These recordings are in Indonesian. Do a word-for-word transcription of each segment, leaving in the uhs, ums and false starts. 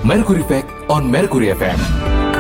Mercury Fact on Mercury F M.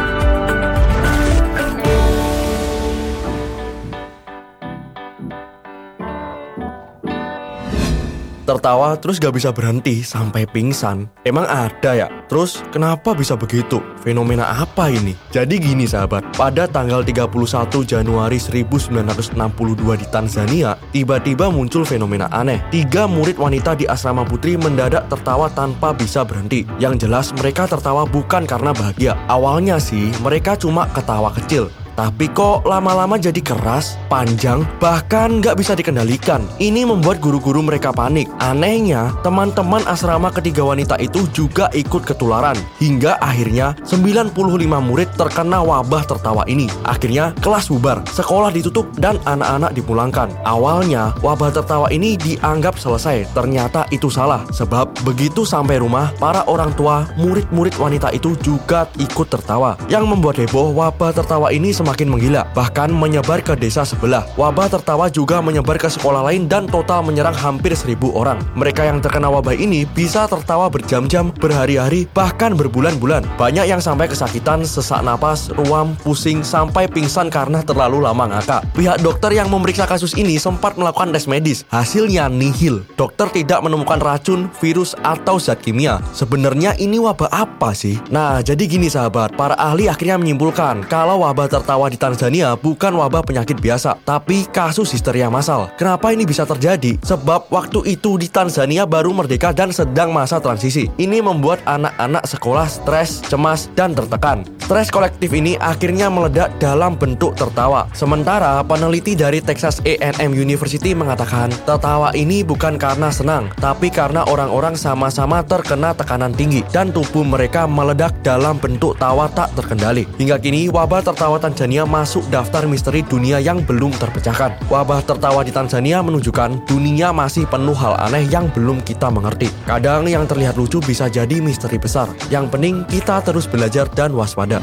Tertawa terus gak bisa berhenti sampai pingsan. Emang ada ya? Terus kenapa bisa begitu? Fenomena apa ini? Jadi gini sahabat, pada tanggal tiga puluh satu Januari seribu sembilan ratus enam puluh dua di Tanzania, tiba-tiba muncul fenomena aneh. Tiga murid wanita di asrama putri mendadak tertawa tanpa bisa berhenti. Yang jelas mereka tertawa bukan karena bahagia. Awalnya sih mereka cuma ketawa kecil, tapi kok lama-lama jadi keras, panjang, bahkan nggak bisa dikendalikan. Ini membuat guru-guru mereka panik. Anehnya, teman-teman asrama ketiga wanita itu juga ikut ketularan. Hingga akhirnya sembilan puluh lima murid terkena wabah tertawa ini. Akhirnya kelas bubar, sekolah ditutup, dan anak-anak dipulangkan. Awalnya, wabah tertawa ini dianggap selesai. Ternyata itu salah. Sebab begitu sampai rumah, para orang tua murid-murid wanita itu juga ikut tertawa. Yang membuat heboh, wabah tertawa ini semakin menggila, bahkan menyebar ke desa sebelah. Wabah tertawa juga menyebar ke sekolah lain dan total menyerang hampir seribu orang. Mereka yang terkena wabah ini bisa tertawa berjam-jam, berhari-hari, bahkan berbulan-bulan. Banyak yang sampai kesakitan, sesak napas, ruam, pusing, sampai pingsan karena terlalu lama ngakak. Pihak dokter yang memeriksa kasus ini sempat melakukan tes medis. Hasilnya nihil. Dokter tidak menemukan racun, virus, atau zat kimia. Sebenarnya ini wabah apa sih? Nah, jadi gini sahabat, para ahli akhirnya menyimpulkan kalau wabah tertawa di Tanzania bukan wabah penyakit biasa, tapi kasus histeria massal. Kenapa ini bisa terjadi? Sebab waktu itu di Tanzania baru merdeka dan sedang masa transisi. Ini membuat anak-anak sekolah stres, cemas, dan tertekan. Stres kolektif ini akhirnya meledak dalam bentuk tertawa. Sementara peneliti dari Texas A and M University mengatakan tertawa ini bukan karena senang, tapi karena orang-orang sama-sama terkena tekanan tinggi dan tubuh mereka meledak dalam bentuk tawa tak terkendali. Hingga kini wabah tertawa Tanzania masuk daftar misteri dunia yang belum terpecahkan. Wabah tertawa di Tanzania menunjukkan dunia masih penuh hal aneh yang belum kita mengerti. Kadang yang terlihat lucu bisa jadi misteri besar. Yang penting kita terus belajar dan waspada.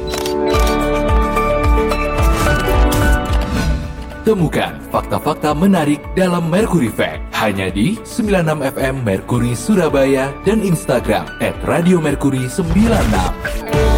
Temukan fakta-fakta menarik dalam Mercury Fact hanya di sembilan puluh enam F M Mercury Surabaya dan Instagram et radio mercury sembilan puluh enam.